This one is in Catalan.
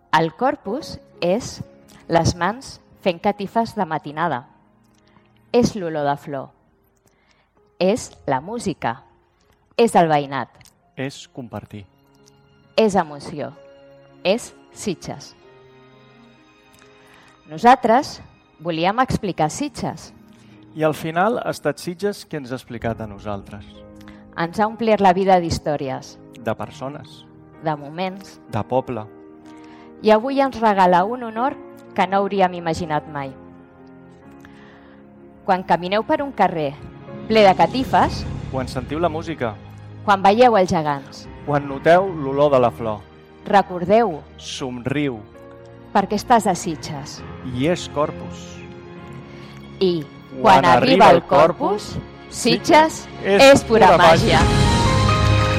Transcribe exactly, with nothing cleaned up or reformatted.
El corpus és les mans fent catifes de matinada. És l'olor de flor. És la música. És el veïnat. És compartir. És emoció. És Sitges. Nosaltres volíem explicar Sitges. I al final ha estat Sitges qui ens ha explicat a nosaltres. Ens ha omplert la vida d'històries. De persones. De moments. De poble. I avui ens regala un honor que no hauríem imaginat mai. Quan camineu per un carrer ple de catifes, Quan sentiu la música, quan veieu els gegants, quan noteu l'olor de la flor, recordeu somriu, perquè estàs a Sitges. i és Corpus. I quan arriba el corpus, Sitges és pura màgia.